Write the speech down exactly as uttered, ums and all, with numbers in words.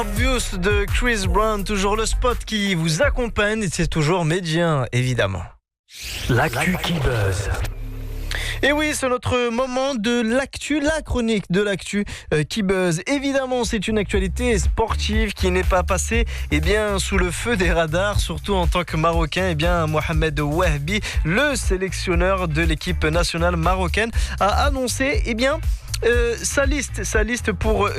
Obvious de Chris Brown, toujours le spot qui vous accompagne, c'est toujours médien, évidemment. L'actu qui buzz. Et oui, c'est notre moment de l'actu, la chronique de l'actu euh, qui buzz. Évidemment, c'est une actualité sportive qui n'est pas passée eh bien, sous le feu des radars, surtout en tant que Marocain. Eh bien, Mohamed Wahbi, le sélectionneur de l'équipe nationale marocaine, a annoncé eh bien, euh, sa liste, sa liste pour